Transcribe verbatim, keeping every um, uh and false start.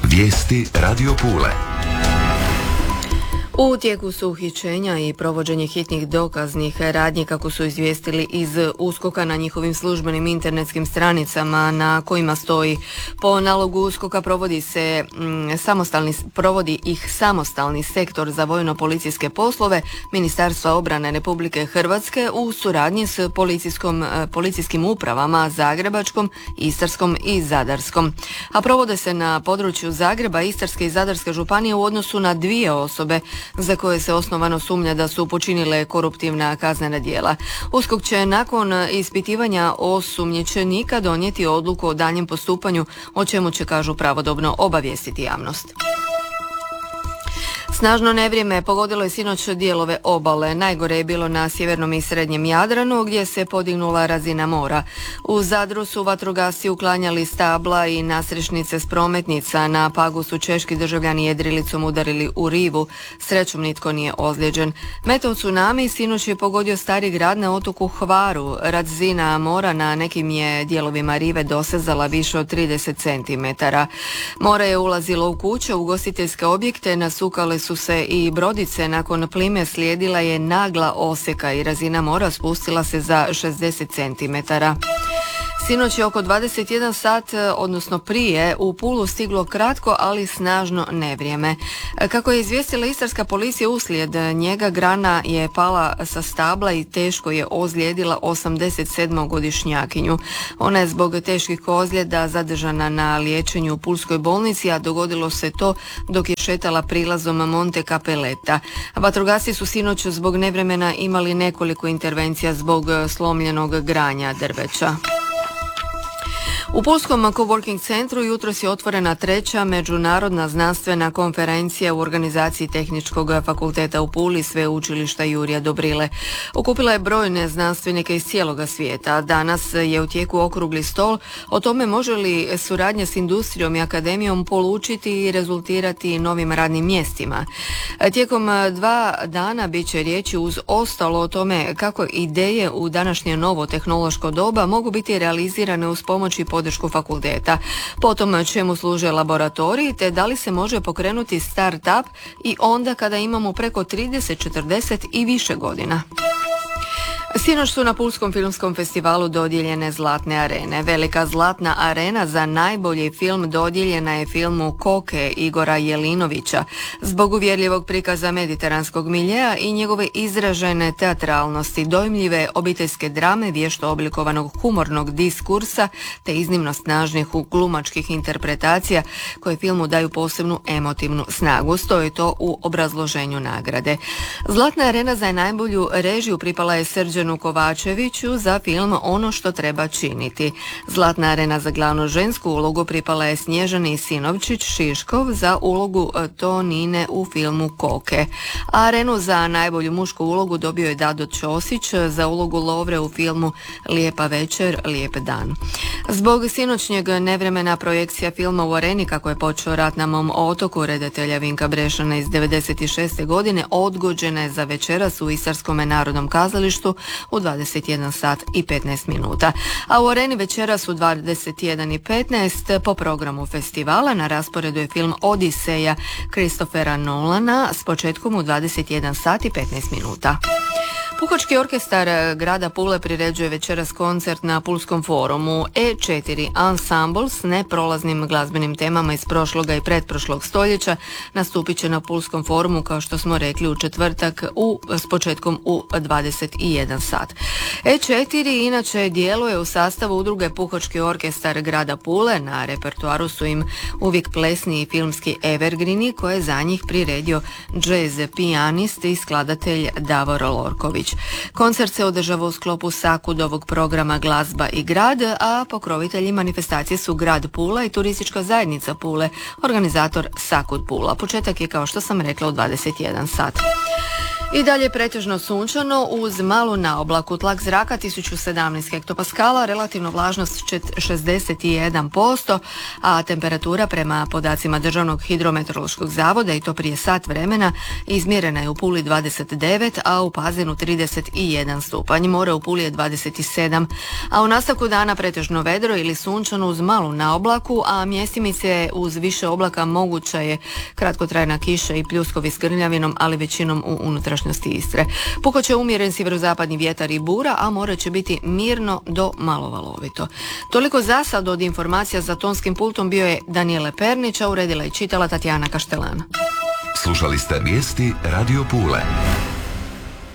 Vijesti Radio Pule. U tijeku su uhićenja i provođenje hitnih dokaznih radnji, kako su izvijestili iz USKOK-a na njihovim službenim internetskim stranicama na kojima stoji: po nalogu USKOK-a provodi se mm, samostalni, provodi ih samostalni sektor za vojno-policijske poslove Ministarstva obrane Republike Hrvatske u suradnji s policijskom, policijskim upravama Zagrebačkom, Istarskom i Zadarskom. A provode se na području Zagreba, Istarske i Zadarske županije u odnosu na dvije osobe za koje se osnovano sumnja da su počinile koruptivna kaznena djela. USKOK će nakon ispitivanja osumnjičenika donijeti odluku o daljnjem postupanju, o čemu će, kažu, pravodobno obavijestiti javnost. Snažno nevrijeme pogodilo je sinoć dijelove obale. Najgore je bilo na sjevernom i srednjem Jadranu, gdje se podignula razina mora. U Zadru su vatrogasci uklanjali stabla i nasrešnice s prometnica. Na Pagu su češki državljani jedrilicom udarili u rivu. Srećom nitko nije ozlijeđen. Metov tsunami sinoć je pogodio Stari Grad na otoku Hvaru. Razina mora na nekim je dijelovima rive dosezala više od trideset centimetara. More je ulazilo u kuće, ugostiteljske objekte, nasukale su se i brodice. Nakon plime slijedila je nagla oseka i razina mora spustila se za šezdeset centimetara. Sinoć je oko dvadeset jedan sat, odnosno prije, u Pulu stiglo kratko, ali snažno nevrijeme. Kako je izvijestila istarska policija, uslijed njega grana je pala sa stabla i teško je ozlijedila osamdesetsedmogodišnjakinju. Ona je zbog teških ozljeda zadržana na liječenju u pulskoj bolnici, a dogodilo se to dok je šetala prilazom Monte Capeleta. Vatrogasci su sinoć zbog nevremena imali nekoliko intervencija zbog slomljenog granja drveća. U Pulskom coworking centru jutros je otvorena treća međunarodna znanstvena konferencija u organizaciji Tehničkog fakulteta u Puli Sveučilišta Jurija Dobrile. Okupila je brojne znanstvenike iz cijeloga svijeta. Danas je u tijeku okrugli stol o tome može li suradnja s industrijom i akademijom polučiti i rezultirati novim radnim mjestima. Tijekom dva dana bit će riječi uz ostalo o tome kako ideje u današnje novo tehnološko doba mogu biti realizirane uz pomoć i podršku fakulteta, potom čemu služe laboratoriji, te da li se može pokrenuti start-up i onda kada imamo preko trideset, četrdeset i više godina. Sinoć su na Pulskom filmskom festivalu dodijeljene Zlatne arene. Velika Zlatna arena za najbolji film dodijeljena je filmu Koke Igora Jelinovića zbog uvjerljivog prikaza mediteranskog miljea i njegove izražene teatralnosti, dojmljive obiteljske drame, vješto oblikovanog humornog diskursa te iznimno snažnih glumačkih interpretacija koje filmu daju posebnu emotivnu snagu. Stoji to u obrazloženju nagrade. Zlatna arena za najbolju režiju pripala je Srđanu Kovačeviću za film Ono što treba činiti. Zlatna arena za glavnu žensku ulogu pripala je Snježani Sinovčić-Šiškov za ulogu Tonine u filmu Koke. A arenu za najbolju mušku ulogu dobio je Dado Ćosić za ulogu Lovre u filmu Lijepa večer, lijep dan. Zbog sinoćnjeg nevremena projekcija filma u areni, kako je počeo rat na mom otoku, redatelja Vinka Brešana iz devedeset šeste godine, odgođena je za večeras u Istarskome narodnom kazalištu u dvadeset jedan sat i petnaest minuta. A u areni večeras u dvadeset jedan i petnaest po programu festivala na rasporedu je film Odiseja Christophera Nolana s početkom u dvadeset jedan sat i petnaest minuta. Puhački orkestar grada Pule priređuje večeras koncert na Pulskom forumu. E četiri Ensemble s neprolaznim glazbenim temama iz prošloga i pretprošlog stoljeća nastupit će na Pulskom forumu, kao što smo rekli, u četvrtak u, s početkom u dvadeset jedan sat. E četiri inače djeluje u sastavu udruge Puhački orkestar grada Pule. Na repertoaru su im uvijek plesni i filmski evergreeni koje je za njih priredio jazz pijanist i skladatelj Davor Lorković. Koncert se održava u sklopu Sakudovog programa Glazba i grad, a pokrovitelji manifestacije su grad Pula i turistička zajednica Pule, organizator Sakud Pula. Početak je, kao što sam rekla, u dvadeset jedan sat. I dalje pretežno sunčano uz malu naoblaku. Tlak zraka tisuću sedamnaest hektopaskala, relativno vlažnost šezdeset jedan posto, a temperatura prema podacima Državnog hidrometeorološkog zavoda, i to prije sat vremena, izmjerena je u Puli dvadeset devet, a u Pazinu trideset jedan stupanj. More u Puli je dvadeset sedam, a u nastavku dana pretežno vedro ili sunčano uz malu naoblaku, a mjestimice uz više oblaka moguća je kratkotrajna kiša i pljuskovi s grmljavinom, ali većinom u unutrašnjosti Istre. Puko će umjeren sjeverozapadni vjetar i bura, a more će biti mirno do malo valovito. Toliko za sad. Od informacija za tonskim pultom bio je Danijele Pernić, a uredila i čitala Tatjana Kaštelana. Slušali ste vijesti Radio Pule.